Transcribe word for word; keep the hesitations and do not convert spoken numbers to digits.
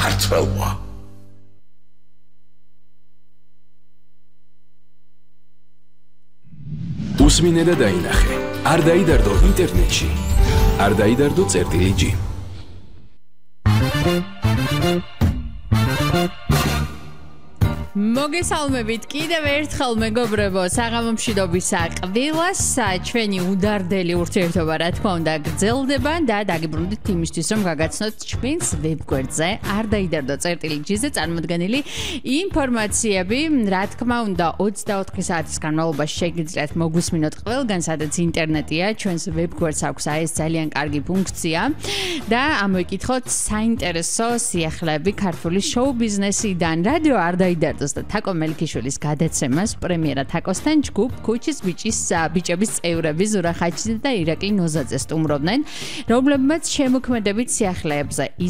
ქართველმა. უსმინე და დაინახე. არ დაიდარდო ინტერნეტში. არ დაიდარდო წერტილი ჯი. მოგესალმებით კიდევ ერთხელ მეგობრებო, საღამომშვიდობისა ყველას, ჩვენი უდარდელი ურთიერთობა რა თქმა უნდა გრძელდება და დაგიბრუნდით იმისთვის რომ გაგაცნოთ ჩვენს ვებგვერდზე არ დაიდარდო წერტილი ჯიზე წარმოდგენილი ინფორმაციები, რა თქმა უნდა ოცდაოთხი საათის განმავლობაში შეგიძლიათ მოგვისმინოთ ყველგან სადაც ინტერნეტია, ჩვენს ვებგვერდს აქვს აი ეს ძალიან კარგი ფუნქცია და ამოიკითხოთ საინტერესო სიახლეები ქართული შოუ ბიზნესიდან. რადიო არ დაიდარდო და თაკო მელიქიშვილის გადაცემას პრემიერა თაკოსთან ჯგუფ ქუჩის ბიჭის ბიჭების წევრები ზურა ხაჩიძე და ირაკლი ნოზაძე სტუმრობდნენ, რომლებმაც შემოქმედებით სიახლეებზე